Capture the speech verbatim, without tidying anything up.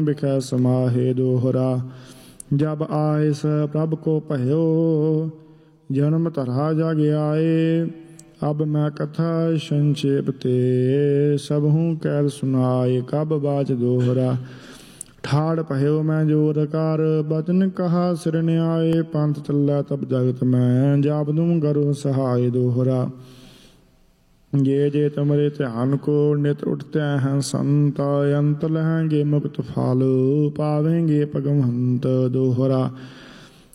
बिखै समाहे दोहरा। जब आयस प्रभ को भयो जन्म धरा जग आए। अब मैं कथा संक्षेप ते सबहूँ कैद सुनाए। कब बाच दोहरा ठाड़ भयो मैं जोर कर बचन कहा सिर न्याय। पंथ चलै तब जगत मैं जाप दूँ करो सहाय दोहरा। ये जे तुमरे ध्यान को नित उठते हैं संत अंत लहेंगे मुक्त फल पावेंगे पगमहंत दोहरा।